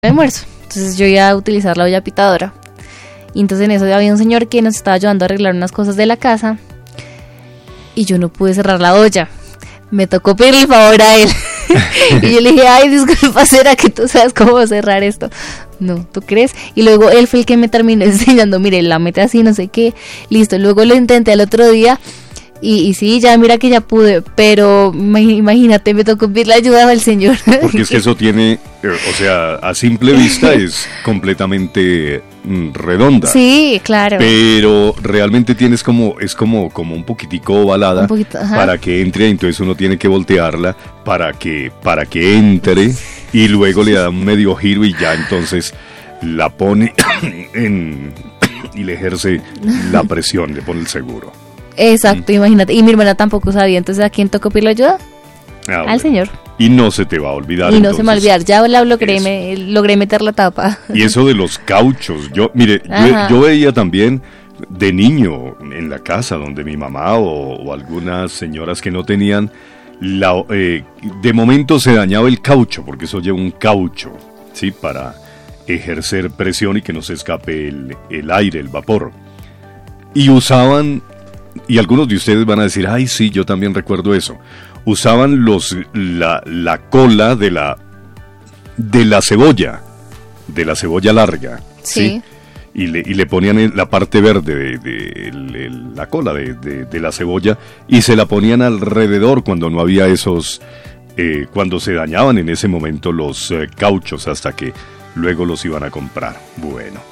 almuerzo. Entonces yo iba a utilizar la olla pitadora. Y entonces en eso había un señor que nos estaba ayudando a arreglar unas cosas de la casa. Y yo no pude cerrar la olla. Me tocó pedirle el favor a él. Y yo le dije, ay, disculpa, ¿será que tú sabes cómo cerrar esto? No, ¿tú crees? Y luego él fue el que me terminó enseñando, mire, la mete así, no sé qué. Listo, luego lo intenté el otro día. Y sí, ya mira que ya pude, pero imagínate, me tocó pedirle ayuda al señor. Porque es que eso tiene, o sea, a simple vista es completamente redonda. Sí, claro. Pero realmente tienes es como un poquitico ovalada, para que entre, entonces uno tiene que voltearla para que entre y luego le da un medio giro y ya entonces la pone y le ejerce la presión, le pone el seguro. Exacto, imagínate. Y mi hermana tampoco sabía, entonces ¿a quién tocó pedirle ayuda? Al señor. Y no se te va a olvidar. Y no se me va a olvidar, ya logré meter la tapa. Y eso de los cauchos, yo veía también de niño en la casa donde mi mamá o algunas señoras que no tenían, de momento se dañaba el caucho, porque eso lleva un caucho, ¿sí? Para ejercer presión y que no se escape el aire, el vapor. Y usaban... Y algunos de ustedes van a decir, ay, sí, yo también recuerdo eso. Usaban la cola de la cebolla larga, ¿sí? Y le ponían la parte verde de la cola de la cebolla y se la ponían alrededor cuando no había cuando se dañaban en ese momento los cauchos, hasta que luego los iban a comprar. Bueno,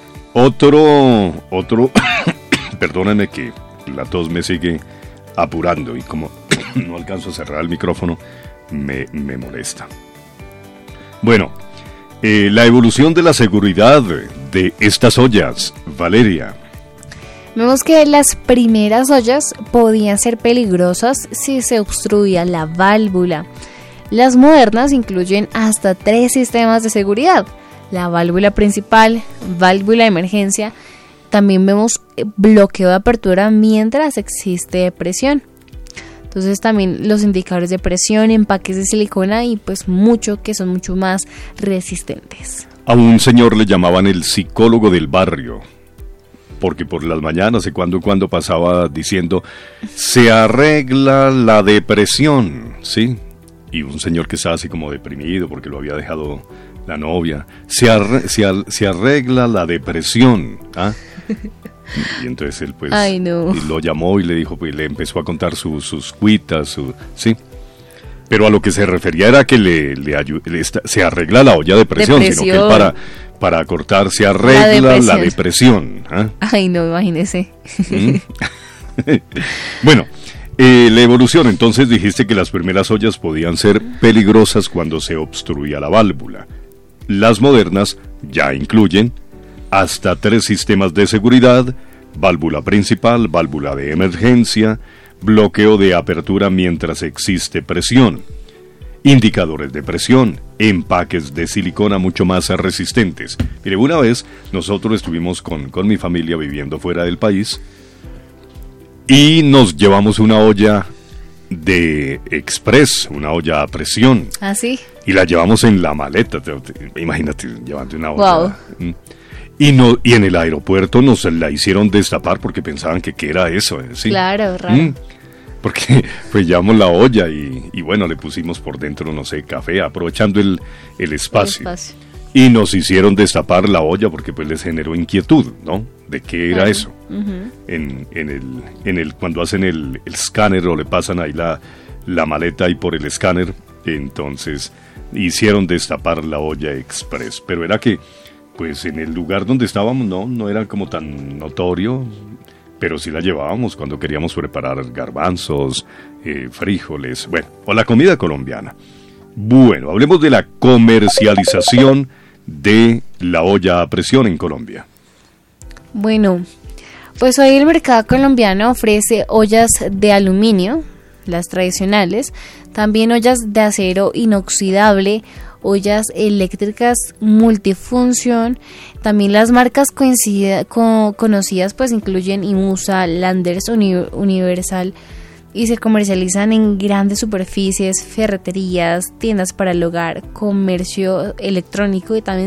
otro, perdónenme que la tos me sigue apurando y como no alcanzo a cerrar el micrófono, me molesta. Bueno, la evolución de la seguridad de estas ollas, Valeria. Vemos que las primeras ollas podían ser peligrosas si se obstruía la válvula. Las modernas incluyen hasta 3 sistemas de seguridad: la válvula principal, válvula de emergencia. También vemos bloqueo de apertura mientras existe presión. Entonces también los indicadores de presión, empaques de silicona y pues que son mucho más resistentes. A un señor le llamaban el psicólogo del barrio, porque por las mañanas y cuando pasaba diciendo, se arregla la depresión, ¿sí? Y un señor que estaba así como deprimido porque lo había dejado la novia, se arregla la depresión, ¿ah? Y entonces él pues lo llamó y le dijo, pues le empezó a contar sus cuitas, ¿sí? Pero a lo que se refería era que se arregla la olla de presión, sino que él para cortar se arregla la depresión. ¿Ah? Ay, no, imagínese. Bueno, la evolución, entonces dijiste que las primeras ollas podían ser peligrosas cuando se obstruía la válvula. Las modernas ya incluyen hasta 3 sistemas de seguridad: válvula principal, válvula de emergencia, bloqueo de apertura mientras existe presión, indicadores de presión, empaques de silicona mucho más resistentes. Mire, una vez nosotros estuvimos con mi familia viviendo fuera del país y nos llevamos una olla de express, una olla a presión. ¿Ah, sí? Y la llevamos en la maleta, imagínate, llevando una olla. Wow. Y en el aeropuerto nos la hicieron destapar porque pensaban que qué era eso, ¿sí? Claro, raro. Porque pues llevamos la olla y bueno, le pusimos por dentro, no sé, café, aprovechando el espacio. Y nos hicieron destapar la olla porque pues les generó inquietud, ¿no? De qué era eso. Uh-huh. Cuando hacen el escáner o le pasan ahí la maleta ahí por el escáner, entonces hicieron destapar la olla express. Pero era que pues en el lugar donde estábamos no era como tan notorio, pero sí la llevábamos cuando queríamos preparar garbanzos, frijoles, bueno, o la comida colombiana. Bueno, hablemos de la comercialización de la olla a presión en Colombia. Bueno, pues hoy el mercado colombiano ofrece ollas de aluminio, las tradicionales, también ollas de acero inoxidable, ollas eléctricas multifunción. También las marcas conocidas pues incluyen Imusa, Landers, Universal, y se comercializan en grandes superficies, ferreterías, tiendas para el hogar, comercio electrónico y también